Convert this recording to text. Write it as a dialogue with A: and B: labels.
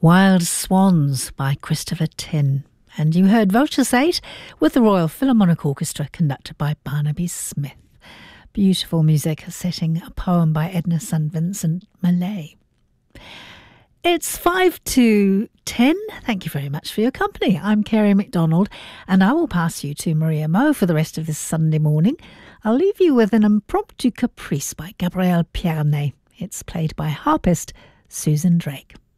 A: Wild Swans by Christopher Tin. And you heard Vulture's 8 with the Royal Philharmonic Orchestra conducted by Barnaby Smith. Beautiful music setting a poem by Edna St. Vincent Millay. It's 5 to 10. Thank you very much for your company. I'm Kerry MacDonald and I will pass you to Maria Mo for the rest of this Sunday morning. I'll leave you with an impromptu caprice by Gabriel Pierne. It's played by harpist Susan Drake.